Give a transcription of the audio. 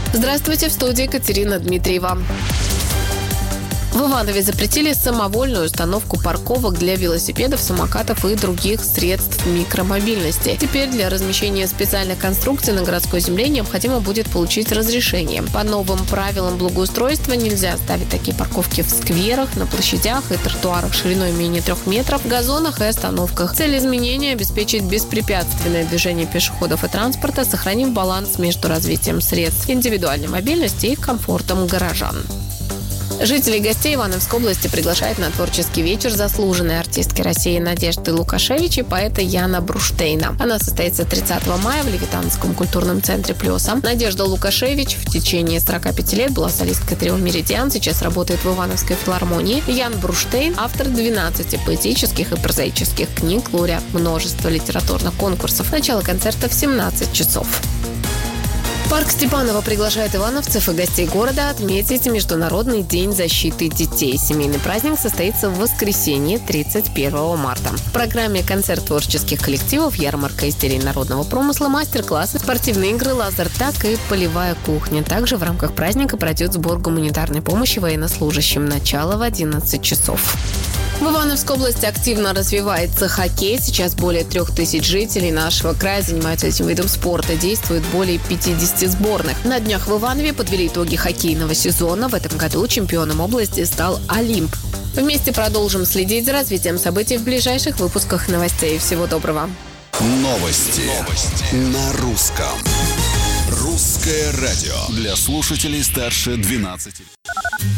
Здравствуйте, в студии Екатерина Дмитриева. В Иванове запретили самовольную установку парковок для велосипедов, самокатов и других средств микромобильности. Теперь для размещения специальных конструкций на городской земле необходимо будет получить разрешение. По новым правилам благоустройства нельзя ставить такие парковки в скверах, на площадях и тротуарах шириной менее 3 метров, газонах и остановках. Цель изменения – обеспечить беспрепятственное движение пешеходов и транспорта, сохранив баланс между развитием средств индивидуальной мобильности и комфортом горожан. Жителей и гостей Ивановской области приглашает на творческий вечер заслуженной артистки России Надежды Лукашевич и поэта Яна Бруштейна. Она состоится 30 мая в Левитанском культурном центре «Плеса». Надежда Лукашевич в течение 45 лет была солисткой трио «Меридиан», сейчас работает в Ивановской филармонии. Ян Бруштейн – автор 12 поэтических и прозаических книг, лауреат множества литературных конкурсов. Начало концерта в 17 часов. Парк Степаново приглашает ивановцев и гостей города отметить Международный день защиты детей. Семейный праздник состоится в воскресенье, 31 марта. В программе концерт творческих коллективов, ярмарка изделий народного промысла, мастер-классы, спортивные игры, лазертаг и полевая кухня. Также в рамках праздника пройдет сбор гуманитарной помощи военнослужащим. Начало в 11 часов. В Ивановской области активно развивается хоккей. Сейчас более 3000 жителей нашего края занимаются этим видом спорта. Действует более 50 сборных. На днях в Иванове подвели итоги хоккейного сезона. В этом году чемпионом области стал «Олимп». Вместе продолжим следить за развитием событий в ближайших выпусках новостей. Всего доброго. Новости на русском. Русское радио для слушателей старше 12 лет.